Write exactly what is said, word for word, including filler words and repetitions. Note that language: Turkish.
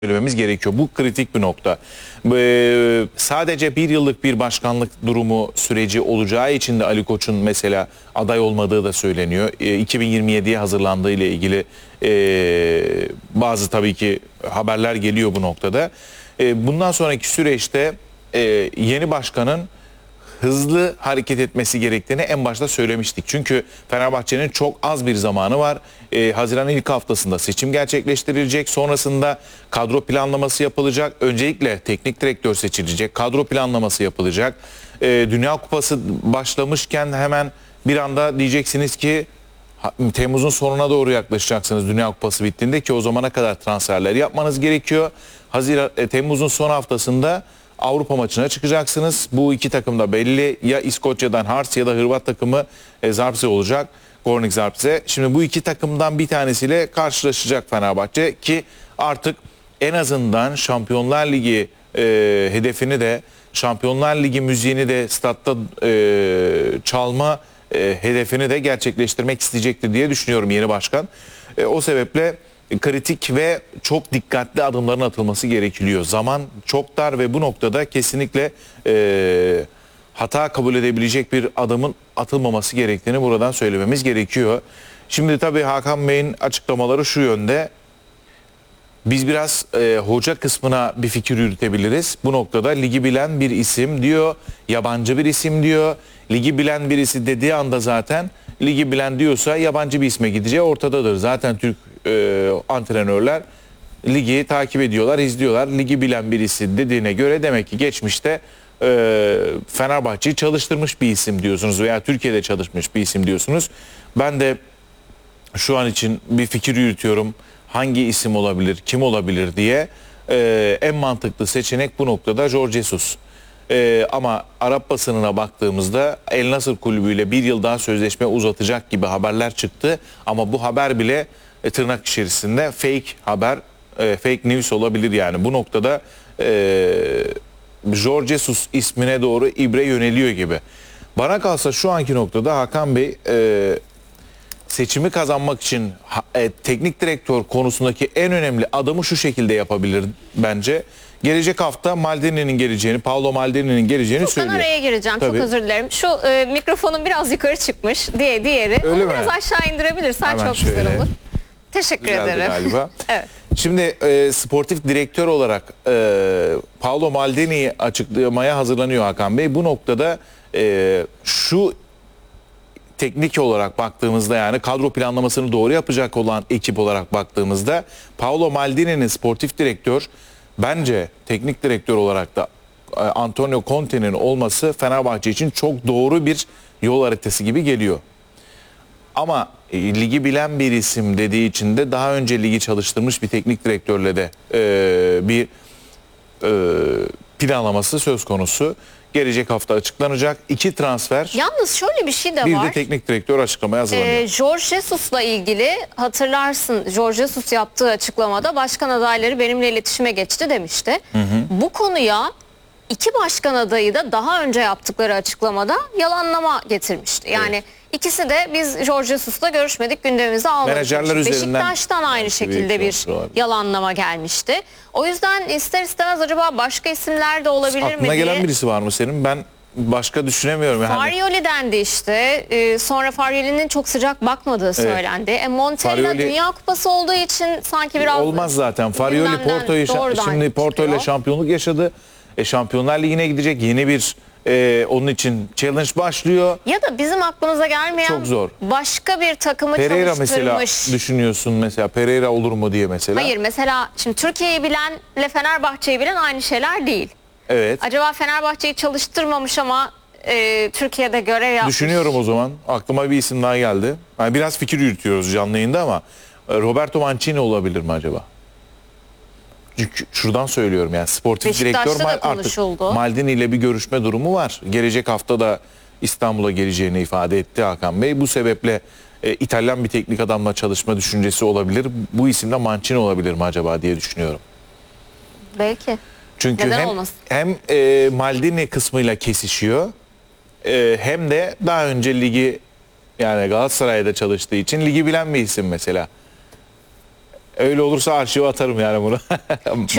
söylememiz gerekiyor. Bu kritik bir nokta. Ee, sadece bir yıllık bir başkanlık durumu süreci olacağı için de Ali Koç'un mesela aday olmadığı da söyleniyor. Ee, iki bin yirmi yediye hazırlandığı ile ilgili e, bazı tabii ki haberler geliyor bu noktada. E, bundan sonraki süreçte e, yeni başkanın hızlı hareket etmesi gerektiğini en başta söylemiştik. Çünkü Fenerbahçe'nin çok az bir zamanı var. Ee, Haziran'ın ilk haftasında seçim gerçekleştirilecek. Sonrasında kadro planlaması yapılacak. Öncelikle teknik direktör seçilecek. Kadro planlaması yapılacak. Ee, Dünya Kupası başlamışken hemen bir anda diyeceksiniz ki Temmuz'un sonuna doğru yaklaşacaksınız Dünya Kupası bittiğinde, ki o zamana kadar transferler yapmanız gerekiyor. Haziran, e, Temmuz'un son haftasında Avrupa maçına çıkacaksınız. Bu iki takım da belli. Ya İskoçya'dan Hearts ya da Hırvat takımı e, Zagreb olacak. Gornik Zagreb. Şimdi bu iki takımdan bir tanesiyle karşılaşacak Fenerbahçe, ki artık en azından Şampiyonlar Ligi e, hedefini de, Şampiyonlar Ligi müziğini de statta e, çalma e, hedefini de gerçekleştirmek isteyecektir diye düşünüyorum yeni başkan. E, o sebeple kritik ve çok dikkatli adımların atılması gerekiyor. Zaman çok dar ve bu noktada kesinlikle e, hata kabul edebilecek bir adımın atılmaması gerektiğini buradan söylememiz gerekiyor. Şimdi tabii Hakan Bey'in açıklamaları şu yönde. Biz biraz e, hoca kısmına bir fikir yürütebiliriz. Bu noktada ligi bilen bir isim diyor, yabancı bir isim diyor. Ligi bilen birisi dediği anda zaten ligi bilen diyorsa yabancı bir isme gideceği ortadadır. Zaten Türk e, antrenörler ligi takip ediyorlar, izliyorlar. Ligi bilen birisi dediğine göre demek ki geçmişte e, Fenerbahçe'yi çalıştırmış bir isim diyorsunuz veya Türkiye'de çalışmış bir isim diyorsunuz. Ben de şu an için bir fikir yürütüyorum. Hangi isim olabilir, kim olabilir diye. E, en mantıklı seçenek bu noktada Jorge Jesus. Ee, ama Arap basınına baktığımızda El Nasır kulübüyle bir yıl daha sözleşme uzatacak gibi haberler çıktı. Ama bu haber bile e, tırnak içerisinde fake haber, e, fake news olabilir yani. Bu noktada e, Jorge Jesus ismine doğru ibre yöneliyor gibi. Bana kalsa şu anki noktada Hakan Bey e, seçimi kazanmak için e, teknik direktör konusundaki en önemli adımı şu şekilde yapabilir bence. Gelecek hafta Maldini'nin geleceğini, Paolo Maldini'nin geleceğini Çok söylüyor. Ben araya gireceğim. Tabii. Çok özür dilerim. Şu e, mikrofonun biraz yukarı çıkmış diye diğeri. Öyle Onu mi? biraz aşağı indirebilirsen Hemen çok şöyle. güzel olur. Teşekkür Güzeldi ederim. galiba. Evet. Şimdi e, sportif direktör olarak e, Paolo Maldini'yi açıklamaya hazırlanıyor Hakan Bey. Bu noktada e, şu teknik olarak baktığımızda, yani kadro planlamasını doğru yapacak olan ekip olarak baktığımızda Paolo Maldini'nin sportif direktör, bence teknik direktör olarak da Antonio Conte'nin olması Fenerbahçe için çok doğru bir yol haritası gibi geliyor. Ama e, ligi bilen bir isim dediği için de daha önce ligi çalıştırmış bir teknik direktörle de e, bir e, planlaması söz konusu. Gelecek hafta açıklanacak. İki transfer. Yalnız şöyle bir şey de bir var. Bir de teknik direktör açıklamaya hazırlanıyor. Ee, Jorge Jesus'la ilgili hatırlarsın, Jorge Jesus yaptığı açıklamada başkan adayları benimle iletişime geçti demişti. Hı hı. Bu konuya iki başkan adayı da daha önce yaptıkları açıklamada yalanlama getirmişti. Yani evet. ikisi de biz Jorge Jesus'la görüşmedik, gündemimize almadık. Menajerler üzerinden Beşiktaş'tan aynı şekilde bir yalanlama gelmişti. O yüzden ister istemez acaba başka isimler de olabilir Aklına mi diye. gelen birisi var mı senin? Ben başka düşünemiyorum. Yani. Farioli dendi işte. Ee, sonra Farioli'nin çok sıcak bakmadığı söylendi. Evet. E, Montella Farioli... Dünya Kupası olduğu için sanki biraz... Olmaz zaten. Farioli Porto'yu şimdi Porto ile şampiyonluk yaşadı. E, Şampiyonlar Ligi'ne gidecek, yeni bir e, onun için challenge başlıyor. Ya da bizim aklımıza gelmeyen çok zor. Başka bir takımı Pereira çalıştırmış. Mesela düşünüyorsun, mesela Pereira olur mu diye mesela. Hayır, mesela şimdi Türkiye'yi bilenle Fenerbahçe'yi bilen aynı şeyler değil. Evet. Acaba Fenerbahçe'yi çalıştırmamış ama e, Türkiye'de görev yapmış. Düşünüyorum o zaman. Aklıma bir isim daha geldi. Yani biraz fikir yürütüyoruz canlı yayında ama Roberto Mancini olabilir mi acaba? Çünkü şuradan söylüyorum, yani sportif direktör artık Maldini ile bir görüşme durumu var. Gelecek hafta da İstanbul'a geleceğini ifade etti Hakan Bey. Bu sebeple e, İtalyan bir teknik adamla çalışma düşüncesi olabilir. Bu isimde Mancini olabilir mi acaba diye düşünüyorum. Belki. Çünkü neden hem, olmasın? hem e, Maldini kısmıyla kesişiyor e, hem de daha önce ligi, yani Galatasaray'da çalıştığı için ligi bilen bir isim mesela. Öyle olursa arşive atarım yani bunu.